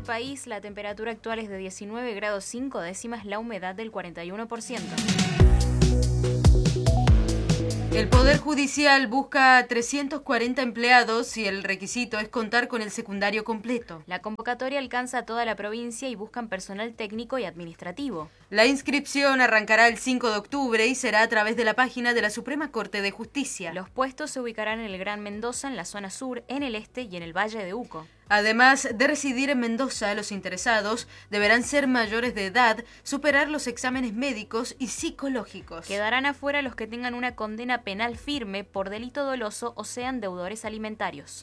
país, la temperatura actual es de 19 grados 5 décimas, la humedad del 41%. El Poder Judicial busca 340 empleados y el requisito es contar con el secundario completo. La convocatoria alcanza a toda la provincia y buscan personal técnico y administrativo. La inscripción arrancará el 5 de octubre y será a través de la página de la Suprema Corte de Justicia. Los puestos se ubicarán en el Gran Mendoza, en la zona sur, en el este y en el Valle de Uco. Además de residir en Mendoza, los interesados deberán ser mayores de edad, superar los exámenes médicos y psicológicos. Quedarán afuera los que tengan una condena penal firme por delito doloso o sean deudores alimentarios.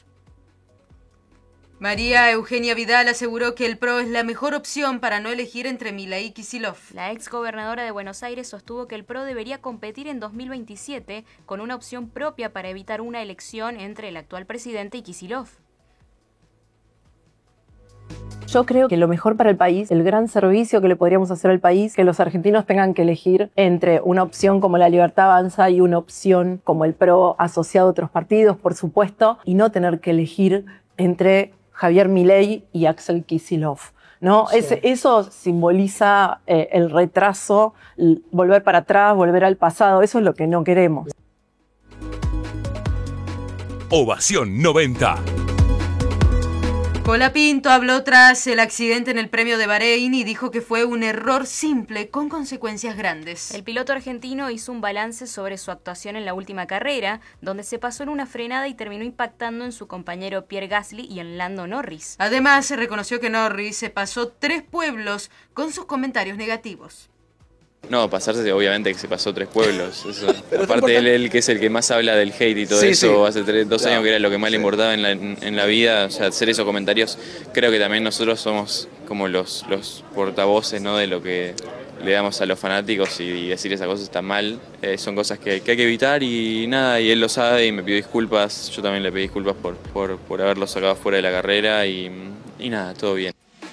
María Eugenia Vidal aseguró que el PRO es la mejor opción para no elegir entre Milei y Kicillof. La exgobernadora de Buenos Aires sostuvo que el PRO debería competir en 2027 con una opción propia para evitar una elección entre el actual presidente y Kicillof. Yo creo que lo mejor para el país, el gran servicio que le podríamos hacer al país, que los argentinos tengan que elegir entre una opción como la Libertad Avanza y una opción como el PRO asociado a otros partidos, por supuesto, y no tener que elegir entre Javier Milei y Axel Kicillof, ¿no? Sí. Eso simboliza el retraso, volver para atrás, volver al pasado. Eso es lo que no queremos. Ovación 90. Colapinto habló tras el accidente en el Premio de Bahrein y dijo que fue un error simple con consecuencias grandes. El piloto argentino hizo un balance sobre su actuación en la última carrera, donde se pasó en una frenada y terminó impactando en su compañero Pierre Gasly y en Lando Norris. Además, se reconoció que Norris se pasó 3 pueblos con sus comentarios negativos. No, pasarse, obviamente que se pasó 3 pueblos. Eso. Aparte, él que es el que más habla del hate y todo eso, hace 2 años que era lo que más le importaba en la vida, o sea, hacer esos comentarios. Creo que también nosotros somos como los portavoces, ¿no?, de lo que le damos a los fanáticos y decir esas cosas está mal. Son cosas que hay que evitar y nada, y él lo sabe y me pidió disculpas. Yo también le pedí disculpas por haberlo sacado fuera de la carrera y nada, todo bien.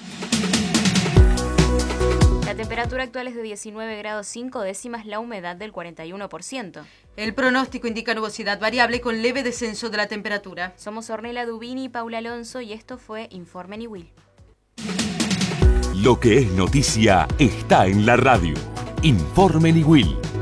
La temperatura actual es de 19 grados 5 décimas, la humedad del 41%. El pronóstico indica nubosidad variable con leve descenso de la temperatura. Somos Ornella Dubini y Paula Alonso y esto fue Informe Niwil. Lo que es noticia está en la radio. Informe Niwil.